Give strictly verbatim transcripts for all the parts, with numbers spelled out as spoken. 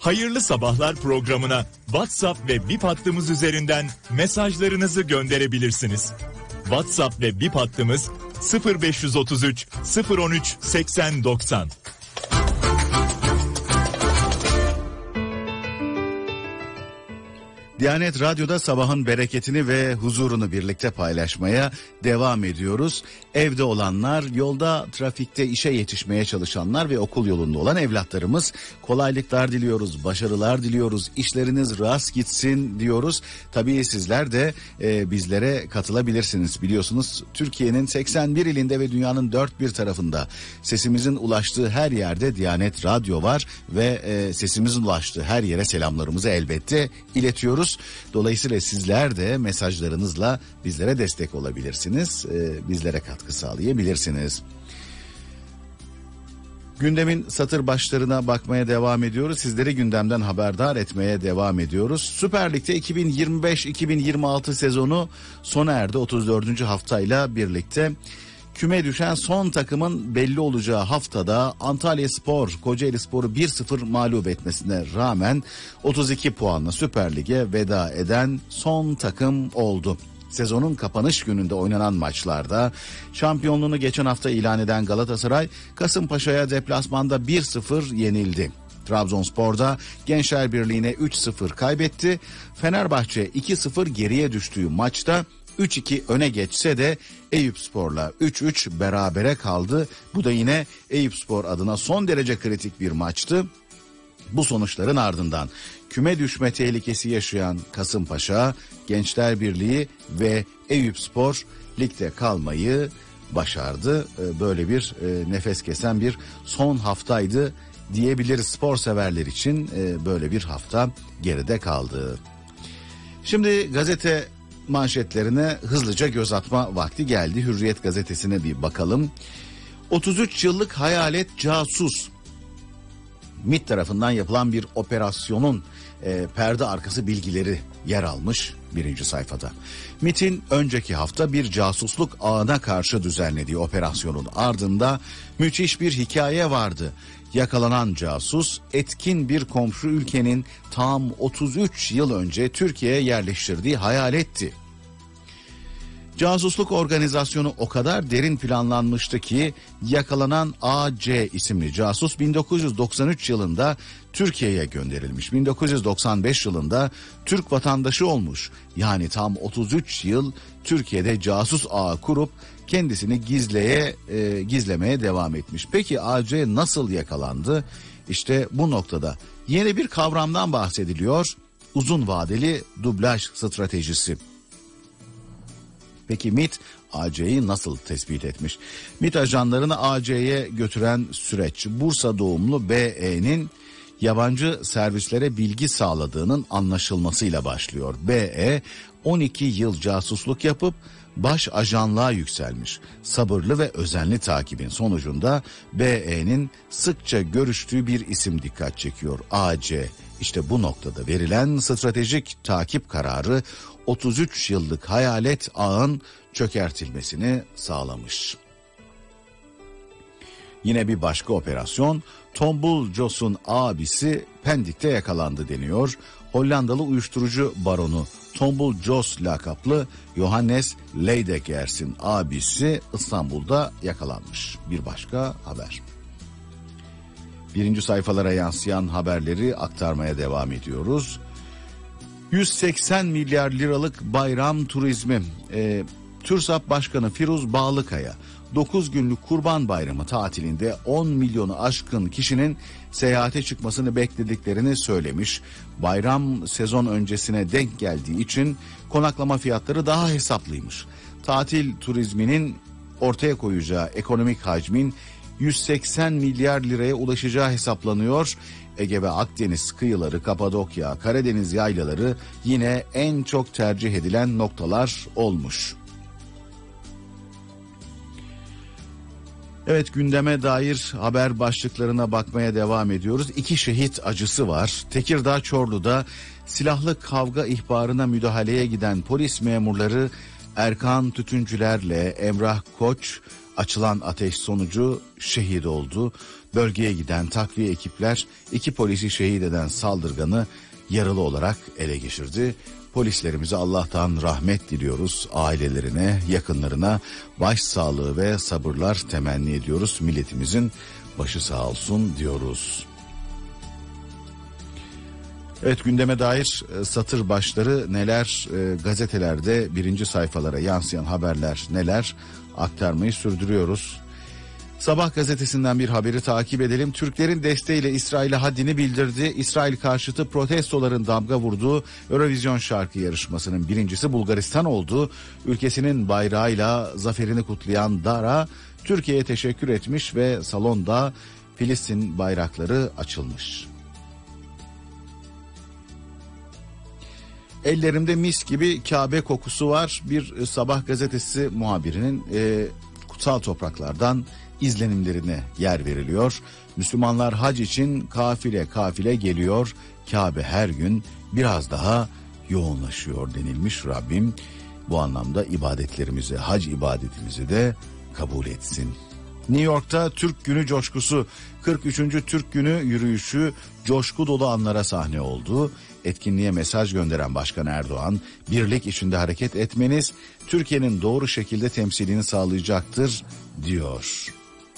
Hayırlı Sabahlar programına WhatsApp ve Bip hattımız üzerinden mesajlarınızı gönderebilirsiniz. WhatsApp ve Bip hattımız sıfır beş otuz üç sıfır on üç seksen doksan. Diyanet Radyo'da sabahın bereketini ve huzurunu birlikte paylaşmaya devam ediyoruz. Evde olanlar, yolda, trafikte işe yetişmeye çalışanlar ve okul yolunda olan evlatlarımız, kolaylıklar diliyoruz, başarılar diliyoruz, işleriniz rast gitsin diyoruz. Tabii sizler de e, bizlere katılabilirsiniz. Biliyorsunuz Türkiye'nin seksen bir ilinde ve dünyanın dört bir tarafında sesimizin ulaştığı her yerde Diyanet Radyo var ve e, sesimizin ulaştığı her yere selamlarımızı elbette iletiyoruz. Dolayısıyla sizler de mesajlarınızla bizlere destek olabilirsiniz, e, bizlere katkı sağlayabilirsiniz. Gündemin satır başlarına bakmaya devam ediyoruz. Sizleri gündemden haberdar etmeye devam ediyoruz. Süper Lig'de iki bin yirmi beş iki bin yirmi altı sezonu sona erdi. otuz dördüncü haftayla birlikte küme düşen son takımın belli olacağı haftada Antalyaspor Kocaelispor'u bir sıfır mağlup etmesine rağmen otuz iki puanla Süper Lig'e veda eden son takım oldu. Sezonun kapanış gününde oynanan maçlarda şampiyonluğunu geçen hafta ilan eden Galatasaray Kasımpaşa'ya deplasmanda bir sıfır yenildi. Trabzonspor'da Gençler Birliği'ne üç sıfır kaybetti. Fenerbahçe iki sıfır geriye düştüğü maçta üç iki öne geçse de Eyüpspor'la üç üç berabere kaldı. Bu da yine Eyüpspor adına son derece kritik bir maçtı. Bu sonuçların ardından küme düşme tehlikesi yaşayan Kasımpaşa, Gençler Birliği ve Eyüpspor ligde kalmayı başardı. Böyle bir nefes kesen bir son haftaydı diyebiliriz. Spor severler için böyle bir hafta geride kaldı. Şimdi gazete manşetlerine hızlıca göz atma vakti geldi. Hürriyet gazetesine bir bakalım. otuz üç yıllık hayalet casus. MİT tarafından yapılan bir operasyonun e, perde arkası bilgileri yer almış birinci sayfada. MİT'in önceki hafta bir casusluk ağına karşı düzenlediği operasyonun ardında müthiş bir hikaye vardı. Yakalanan casus etkin bir komşu ülkenin tam otuz üç yıl önce Türkiye'ye yerleştirdiği hayaletti. Casusluk organizasyonu o kadar derin planlanmıştı ki yakalanan A C isimli casus bin dokuz yüz doksan üç yılında Türkiye'ye gönderilmiş. bin dokuz yüz doksan beş yılında Türk vatandaşı olmuş. Yani tam otuz üç yıl Türkiye'de casus ağı kurup kendisini gizleye e, gizlemeye devam etmiş. Peki A C nasıl yakalandı? İşte bu noktada yeni bir kavramdan bahsediliyor. Uzun vadeli dublaj stratejisi. Peki MİT A C'yi nasıl tespit etmiş? MİT ajanlarını A C'ye götüren süreç Bursa doğumlu B E'nin yabancı servislere bilgi sağladığının anlaşılmasıyla başlıyor. B E on iki yıl casusluk yapıp baş ajanlığa yükselmiş. Sabırlı ve özenli takibin sonucunda B E'nin sıkça görüştüğü bir isim dikkat çekiyor. A C. İşte bu noktada verilen stratejik takip kararı otuz üç yıllık hayalet ağın çökertilmesini sağlamış. Yine bir başka operasyon, Tombul Jos'un abisi Pendik'te yakalandı deniyor. Hollandalı uyuşturucu baronu Tombul Jos lakaplı Johannes Leidekers'in abisi İstanbul'da yakalanmış. Bir başka haber. Birinci sayfalara yansıyan haberleri aktarmaya devam ediyoruz. yüz seksen milyar liralık bayram turizmi. E, TÜRSAP Başkanı Firuz Bağlıkaya dokuz günlük Kurban Bayramı tatilinde on milyonu aşkın kişinin seyahate çıkmasını beklediklerini söylemiş. Bayram sezon öncesine denk geldiği için konaklama fiyatları daha hesaplıymış. Tatil turizminin ortaya koyacağı ekonomik hacmin yüz seksen milyar liraya ulaşacağı hesaplanıyor. Ege ve Akdeniz kıyıları, Kapadokya, Karadeniz yaylaları yine en çok tercih edilen noktalar olmuş. Evet, gündeme dair haber başlıklarına bakmaya devam ediyoruz. İki şehit acısı var. Tekirdağ Çorlu'da silahlı kavga ihbarına müdahaleye giden polis memurları Erkan Tütüncüler'le Emrah Koç açılan ateş sonucu şehit oldu. Bölgeye giden takviye ekipler iki polisi şehit eden saldırganı yaralı olarak ele geçirdi. Polislerimize Allah'tan rahmet diliyoruz. Ailelerine, yakınlarına başsağlığı ve sabırlar temenni ediyoruz. Milletimizin başı sağ olsun diyoruz. Evet, gündeme dair satır başları neler, gazetelerde birinci sayfalara yansıyan haberler neler, aktarmayı sürdürüyoruz. Sabah gazetesinden bir haberi takip edelim. Türklerin desteğiyle İsrail'e haddini bildirdi. İsrail karşıtı protestoların damga vurduğu Eurovision şarkı yarışmasının birincisi Bulgaristan oldu. Ülkesinin bayrağıyla zaferini kutlayan Dara Türkiye'ye teşekkür etmiş ve salonda Filistin bayrakları açılmış. Ellerimde mis gibi Kabe kokusu var. Bir Sabah gazetesi muhabirinin e, kutsal topraklardan izlenimlerine yer veriliyor. Müslümanlar hac için kafile kafile geliyor. Kabe her gün biraz daha yoğunlaşıyor denilmiş. Rabbim bu anlamda ibadetlerimizi, hac ibadetimizi de kabul etsin. New York'ta Türk Günü coşkusu, kırk üçüncü Türk Günü yürüyüşü coşku dolu anlara sahne oldu. Etkinliğe mesaj gönderen Başkan Erdoğan, birlik içinde hareket etmeniz Türkiye'nin doğru şekilde temsilini sağlayacaktır diyor.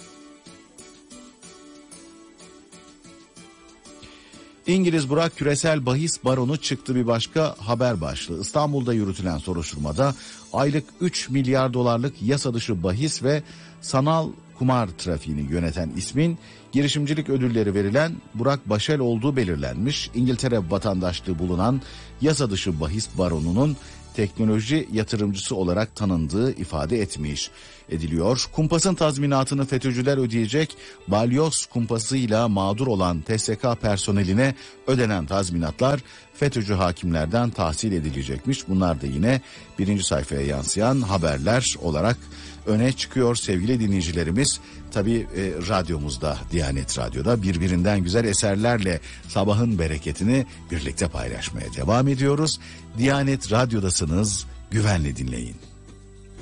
İngiliz Burak küresel bahis baronu çıktı bir başka haber başlığı. İstanbul'da yürütülen soruşturmada aylık üç milyar dolarlık yasa dışı bahis ve sanal kumar trafiğini yöneten ismin girişimcilik ödülleri verilen Burak Başel olduğu belirlenmiş. İngiltere vatandaşlığı bulunan yasa dışı bahis baronunun teknoloji yatırımcısı olarak tanındığı ifade etmiş ediliyor. Kumpasın tazminatını FETÖ'cüler ödeyecek. Balyoz kumpasıyla mağdur olan T S K personeline ödenen tazminatlar FETÖ'cü hakimlerden tahsil edilecekmiş. Bunlar da yine birinci sayfaya yansıyan haberler olarak öne çıkıyor sevgili dinleyicilerimiz. Tabii e, radyomuzda, Diyanet Radyo'da birbirinden güzel eserlerle sabahın bereketini birlikte paylaşmaya devam ediyoruz. Diyanet Radyo'dasınız, güvenle dinleyin.